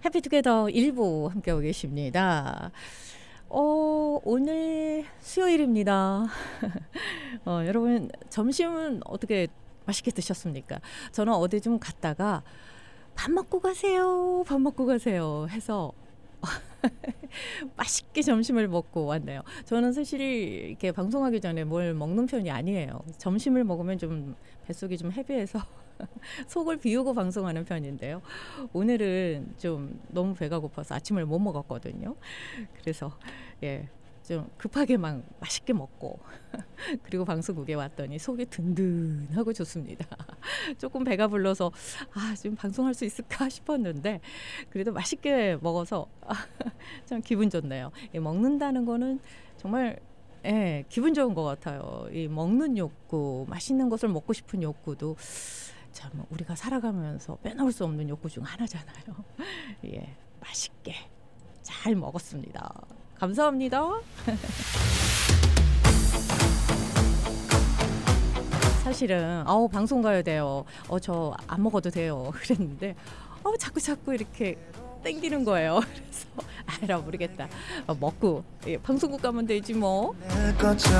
해피투게더 일부 함께하고 계십니다. 오늘 수요일입니다. 여러분 점심은 어떻게 맛있게 드셨습니까? 저는 어디 좀 갔다가 밥 먹고 가세요, 밥 먹고 가세요 해서 맛있게 점심을 먹고 왔네요. 저는 사실 이렇게 방송하기 전에 뭘 먹는 편이 아니에요. 점심을 먹으면 좀 뱃속이 좀 헤비해서 속을 비우고 방송하는 편인데요. 오늘은 좀 너무 배가 고파서 아침을 못 먹었거든요. 그래서 좀 급하게 막 맛있게 먹고 그리고 방송국에 왔더니 속이 든든하고 좋습니다. 조금 배가 불러서 좀 방송할 수 있을까 싶었는데 그래도 맛있게 먹어서 참 기분 좋네요. 먹는다는 거는 정말 기분 좋은 것 같아요. 이 먹는 욕구, 맛있는 것을 먹고 싶은 욕구도 참 우리가 살아가면서 빼놓을 수 없는 욕구 중 하나잖아요. 맛있게 잘 먹었습니다. 감사합니다. 사실은 방송 가야 돼요. 저 안 먹어도 돼요. 그랬는데 자꾸 이렇게 땡기는 거예요. 그래서 알아 모르겠다. 먹고 방송국 가면 되지 뭐.